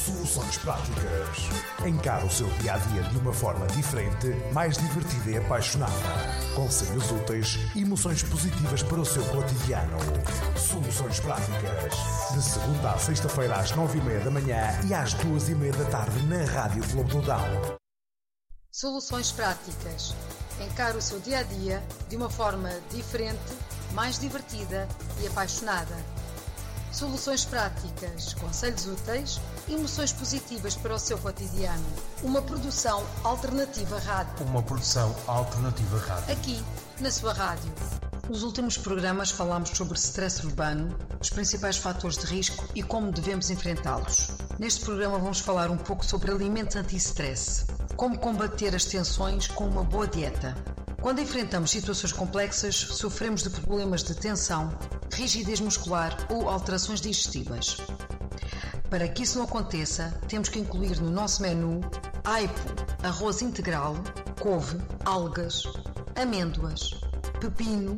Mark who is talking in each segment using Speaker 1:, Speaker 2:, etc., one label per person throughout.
Speaker 1: Soluções práticas. Encara o seu dia-a-dia de uma forma diferente, mais divertida e apaixonada. Conselhos úteis e emoções positivas para o seu cotidiano. Soluções práticas. De segunda à sexta-feira às 9h30 da manhã e às 2h30 da tarde na Rádio Clube do Dão.
Speaker 2: Soluções práticas. Encara o seu dia-a-dia de uma forma diferente, mais divertida e apaixonada. Soluções práticas, conselhos úteis e emoções positivas para o seu cotidiano. Uma produção alternativa rádio. Aqui, na sua rádio. Nos últimos programas falámos sobre stress urbano, os principais fatores de risco e como devemos enfrentá-los. Neste programa vamos falar um pouco sobre alimentos anti-stress, como combater as tensões com uma boa dieta. Quando enfrentamos situações complexas, sofremos de problemas de tensão, rigidez muscular ou alterações digestivas. Para que isso não aconteça, temos que incluir no nosso menu aipo, arroz integral, couve, algas, amêndoas, pepino,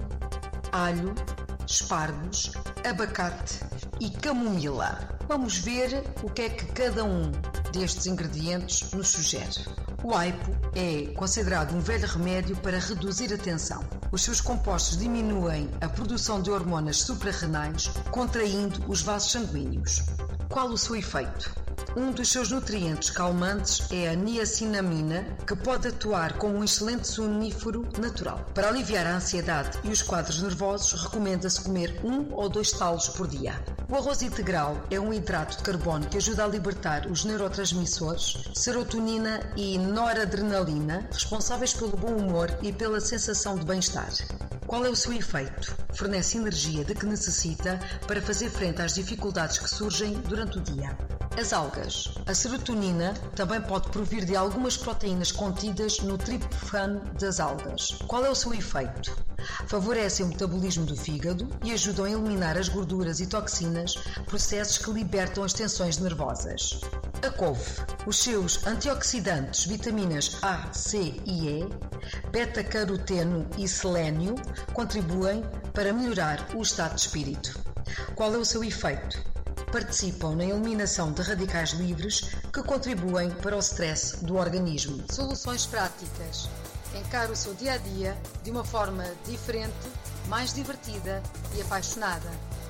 Speaker 2: alho, espargos, abacate e camomila. Vamos ver o que é que cada um destes ingredientes nos sugere. O aipo é considerado um velho remédio para reduzir a tensão. Os seus compostos diminuem a produção de hormonas suprarrenais, contraindo os vasos sanguíneos. Qual o seu efeito? Um dos seus nutrientes calmantes é a niacinamina, que pode atuar como um excelente sonífero natural. Para aliviar a ansiedade e os quadros nervosos, recomenda-se comer 1 ou 2 talos por dia. O arroz integral é um hidrato de carbono que ajuda a libertar os neurotransmissores, serotonina e noradrenalina, responsáveis pelo bom humor e pela sensação de bem-estar. Qual é o seu efeito? Fornece energia de que necessita para fazer frente às dificuldades que surgem durante o dia. As algas. A serotonina também pode provir de algumas proteínas contidas no triptofano das algas. Qual é o seu efeito? Favorecem o metabolismo do fígado e ajudam a eliminar as gorduras e toxinas, processos que libertam as tensões nervosas. A couve. Os seus antioxidantes, vitaminas A, C e E, beta-caroteno e selênio contribuem para melhorar o estado de espírito. Qual é o seu efeito? Participam na eliminação de radicais livres que contribuem para o stress do organismo. Soluções práticas. Encara o seu dia-a-dia de uma forma diferente, mais divertida e apaixonada.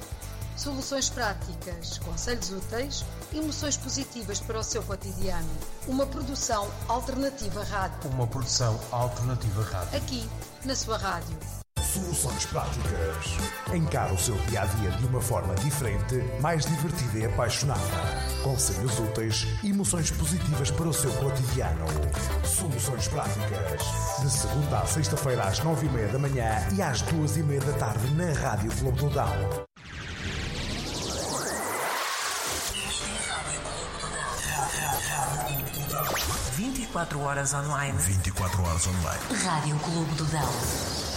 Speaker 2: Soluções práticas, conselhos úteis e emoções positivas para o seu cotidiano. Uma produção alternativa rádio. Aqui, na sua rádio.
Speaker 1: Soluções práticas. Encara o seu dia-a-dia de uma forma diferente, mais divertida e apaixonada. Conselhos úteis e emoções positivas para o seu cotidiano. Soluções práticas. De segunda à sexta-feira às 9h30 da manhã e às 2h30 da tarde na Rádio Clube do Dão.
Speaker 3: Horas online.
Speaker 1: 24 horas online.
Speaker 3: Rádio Clube do Dão.